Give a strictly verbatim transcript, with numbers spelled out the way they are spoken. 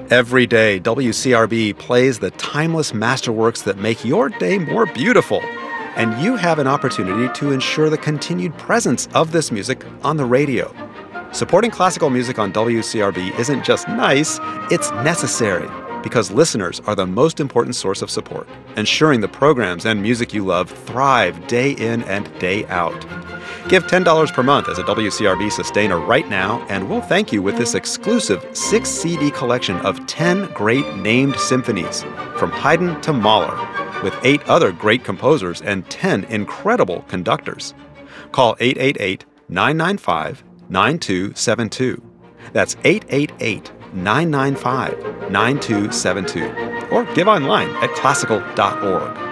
Every day, W C R B plays the timeless masterworks that make your day more beautiful. And you have an opportunity to ensure the continued presence of this music on the radio. Supporting classical music on W C R B isn't just nice, it's necessary, because listeners are the most important source of support, ensuring the programs and music you love thrive day in and day out. Give ten dollars per month as a W C R B sustainer right now, and we'll thank you with this exclusive six C D collection of ten great named symphonies, from Haydn to Mahler, with eight other great composers and ten incredible conductors. Call eight eight eight, nine nine five, nine two seven two. That's eight eight eight, nine nine five, nine two seven two. Or give online at classical dot org.